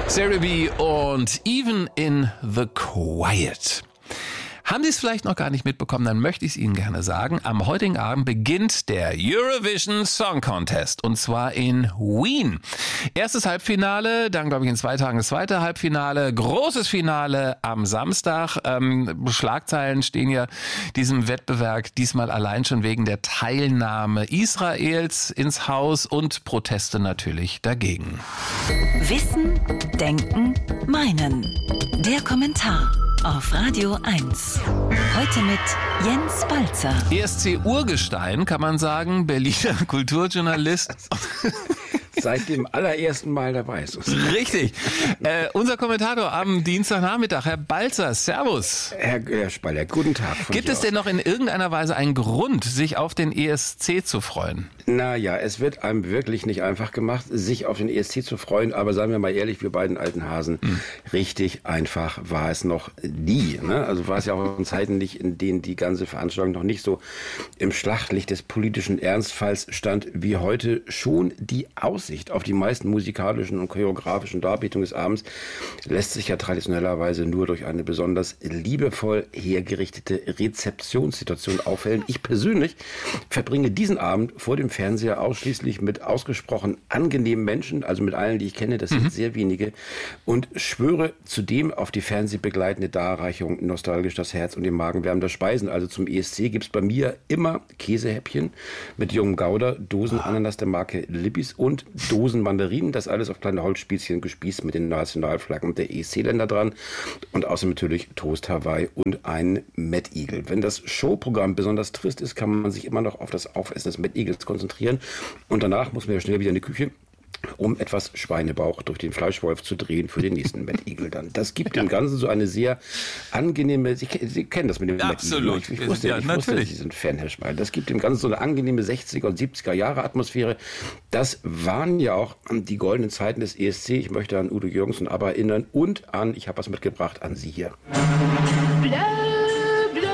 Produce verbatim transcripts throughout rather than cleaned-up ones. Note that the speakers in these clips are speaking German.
Sarah B. und Even in the Quiet. Haben Sie es vielleicht noch gar nicht mitbekommen, dann möchte ich es Ihnen gerne sagen. Am heutigen Abend beginnt der Eurovision Song Contest und zwar in Wien. Erstes Halbfinale, dann glaube ich in zwei Tagen das zweite Halbfinale, großes Finale am Samstag. Ähm, Schlagzeilen stehen ja diesem Wettbewerb diesmal allein schon wegen der Teilnahme Israels ins Haus und Proteste natürlich dagegen. Wissen, Denken, Meinen. Der Kommentar auf Radio eins. Heute mit Jens Balzer. E S C-Urgestein, kann man sagen, Berliner Kulturjournalist. Seit dem allerersten Mal dabei ist es. Richtig. Äh, unser Kommentator am Dienstagnachmittag, Herr Balzer, Servus. Herr, Herr Spaller, guten Tag. Gibt es denn noch in irgendeiner Weise einen Grund, sich auf den E S C zu freuen? Naja, es wird einem wirklich nicht einfach gemacht, sich auf den E S C zu freuen. Aber seien wir mal ehrlich, wir beiden alten Hasen, hm. richtig einfach war es noch nie. Ne? Also war es ja auch in Zeiten nicht, in denen die ganze Veranstaltung noch nicht so im Schlachtlicht des politischen Ernstfalls stand wie heute. Schon die Aussicht auf die meisten musikalischen und choreografischen Darbietungen des Abends lässt sich ja traditionellerweise nur durch eine besonders liebevoll hergerichtete Rezeptionssituation aufhellen. Ich persönlich verbringe diesen Abend vor dem Fernseher ausschließlich mit ausgesprochen angenehmen Menschen, also mit allen, die ich kenne, das sind mhm. sehr wenige, und schwöre zudem auf die fernsehbegleitende Darreichung nostalgisch das Herz und den Magen wärmender Speisen. Also zum E S C gibt es bei mir immer Käsehäppchen mit jungem Gouda, Dosen Ananas der Marke Libbis und Dosen Mandarinen, das alles auf kleine Holzspießchen gespießt mit den Nationalflaggen der E S C-Länder dran und außerdem natürlich Toast Hawaii und ein Mad Eagle. Wenn das Showprogramm besonders trist ist, kann man sich immer noch auf das Aufessen des Mad Eagles konzentrieren und danach muss man ja schnell wieder in die Küche, um etwas Schweinebauch durch den Fleischwolf zu drehen für den nächsten Mad Eagle dann. Das gibt ja dem Ganzen so eine sehr angenehme, Sie, Sie kennen das mit dem Mad Eagle. Ich, ich wusste, ja, ich wusste, Sie sind Fan, Herr Schmeil. Das gibt dem Ganzen so eine angenehme sechziger und siebziger Jahre Atmosphäre. Das waren ja auch die goldenen Zeiten des E S C. Ich möchte an Udo Jürgens und ABBA erinnern und an, ich habe was mitgebracht, an Sie hier. Bleu, bleu,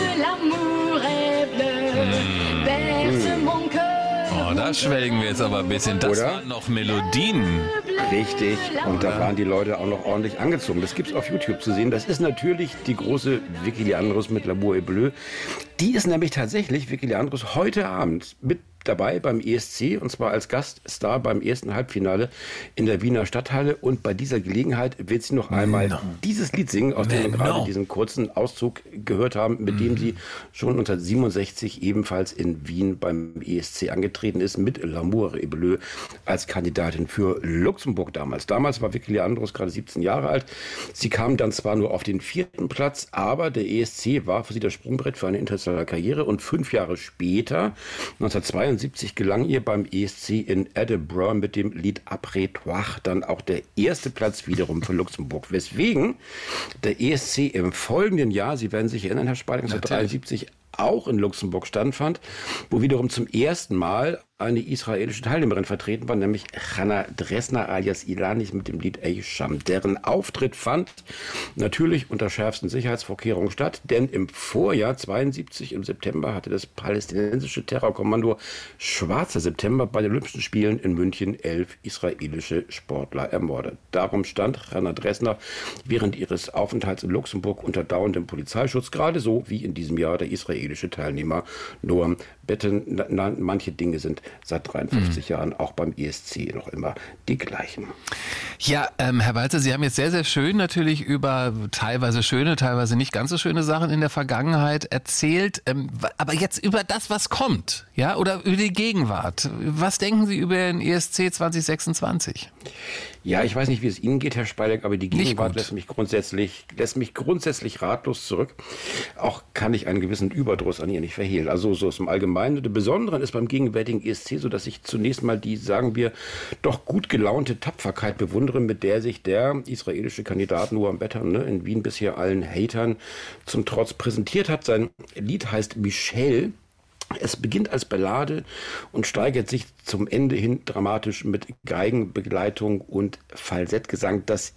l'amour est bleu, berce mon cœur. Oh, da schwelgen wir jetzt aber ein bisschen. Das Oder? waren noch Melodien. Richtig. Und da waren die Leute auch noch ordentlich angezogen. Das gibt's auf YouTube zu sehen. Das ist natürlich die große Vicky Leandros mit L'amour est bleu. Die ist nämlich tatsächlich, Vicky Leandros, heute Abend mit dabei beim E S C und zwar als Gaststar beim ersten Halbfinale in der Wiener Stadthalle und bei dieser Gelegenheit wird sie noch einmal no. dieses Lied singen, aus dem wir no. gerade diesen kurzen Auszug gehört haben, mit mm. dem sie schon neunzehnhundertsiebenundsechzig ebenfalls in Wien beim E S C angetreten ist mit L'amour est bleu als Kandidatin für Luxemburg damals. Damals war Vicky Leandros gerade siebzehn Jahre alt. Sie kam dann zwar nur auf den vierten Platz, aber der E S C war für sie das Sprungbrett für eine internationale Karriere und fünf Jahre später, neunzehnhundertzweiundsiebzig, gelang ihr beim E S C in Edinburgh mit dem Lied Après toi dann auch der erste Platz wiederum für Luxemburg. Weswegen der E S C im folgenden Jahr, Sie werden sich erinnern, Herr Spalling, neunzehnhundertdreiundsiebzig auch in Luxemburg stattfand, wo wiederum zum ersten Mal eine israelische Teilnehmerin vertreten war, nämlich Hannah Dressner alias Ilanis mit dem Lied Ey Sham. Deren Auftritt fand natürlich unter schärfsten Sicherheitsvorkehrungen statt, denn im Vorjahr zweiundsiebzig im September hatte das palästinensische Terrorkommando Schwarzer September bei den Olympischen Spielen in München elf israelische Sportler ermordet. Darum stand Hannah Dressner während ihres Aufenthalts in Luxemburg unter dauerndem Polizeischutz, gerade so wie in diesem Jahr der israelische Teilnehmer Noam Betten. Manche Dinge sind seit dreiundfünfzig mhm. Jahren auch beim E S C noch immer die gleichen. Ja, ähm, Herr Balzer, Sie haben jetzt sehr, sehr schön natürlich über teilweise schöne, teilweise nicht ganz so schöne Sachen in der Vergangenheit erzählt. Ähm, aber jetzt über das, was kommt, ja, oder über die Gegenwart. Was denken Sie über den E S C zwanzig sechsundzwanzig? Ja, ich weiß nicht, wie es Ihnen geht, Herr Spalleck, aber die Gegenwart lässt mich grundsätzlich, lässt mich grundsätzlich ratlos zurück. Auch kann ich einen gewissen Überdruss an ihr nicht verhehlen. Also so ist im Allgemeinen. Das Besondere ist beim gegenwärtigen E S C so, dass ich zunächst mal die, sagen wir, doch gut gelaunte Tapferkeit bewundere, mit der sich der israelische Kandidat Noam Betten ne, in Wien bisher allen Hatern zum Trotz präsentiert hat. Sein Lied heißt Michelle. Es beginnt als Ballade und steigert sich zum Ende hin dramatisch mit Geigenbegleitung und Falsettgesang. Das ist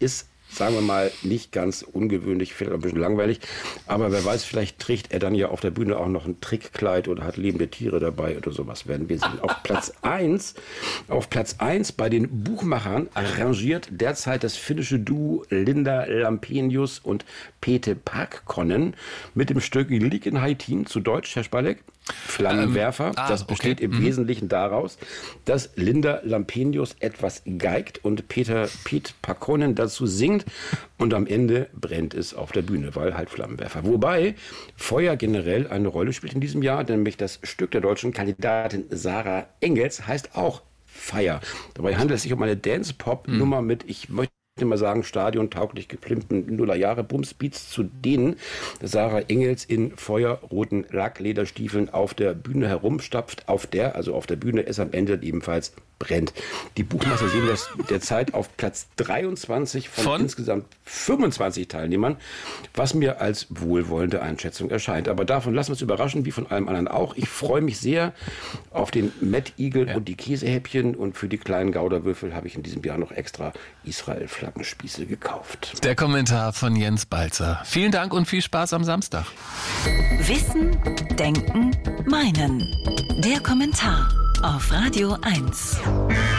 sagen wir mal, nicht ganz ungewöhnlich, vielleicht ein bisschen langweilig. Aber wer weiß, vielleicht trägt er dann ja auf der Bühne auch noch ein Trickkleid oder hat lebende Tiere dabei oder sowas, werden wir sehen. Auf Platz eins, auf Platz eins bei den Buchmachern arrangiert derzeit das finnische Duo Linda Lampenius und Pete Parkkonen mit dem Stück Liikenheitin, zu Deutsch, Herr Spalleck, Flammenwerfer. Ähm, ah, das besteht okay. im mhm. Wesentlichen daraus, dass Linda Lampenius etwas geigt und Peter Pete Parkkonen dazu singt und am Ende brennt es auf der Bühne, weil halt Flammenwerfer. Wobei Feuer generell eine Rolle spielt in diesem Jahr, nämlich das Stück der deutschen Kandidatin Sarah Engels heißt auch Fire. Dabei handelt es sich um eine Dance-Pop-Nummer mhm. mit, ich möchte mal sagen, stadiontauglich gefilmten Nullerjahre-Bumsbeats, zu denen Sarah Engels in feuerroten Lacklederstiefeln auf der Bühne herumstapft, auf der, also auf der Bühne, es am Ende ebenfalls brennt. Die Buchmacher sehen das derzeit auf Platz dreiundzwanzig von, von insgesamt fünfundzwanzig Teilnehmern, was mir als wohlwollende Einschätzung erscheint. Aber davon lassen wir uns überraschen, wie von allem anderen auch. Ich freue mich sehr auf den Mad Eagle ja. und die Käsehäppchen, und für die kleinen Gouderwürfel habe ich in diesem Jahr noch extra Israel-Flaggenspieße gekauft. Der Kommentar von Jens Balzer. Vielen Dank und viel Spaß am Samstag. Wissen, Denken, Meinen. Der Kommentar auf Radio eins.